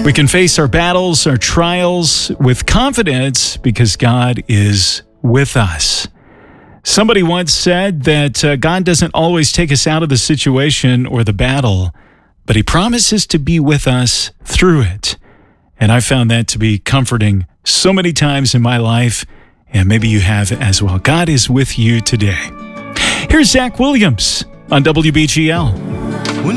We can face our battles, our trials with confidence because God is with us. Somebody once said that God doesn't always take us out of the situation or the battle, but He promises to be with us through it. And I found that to be comforting so many times in my life, and maybe you have as well. God is with you today. Here's Zach Williams on WBGL.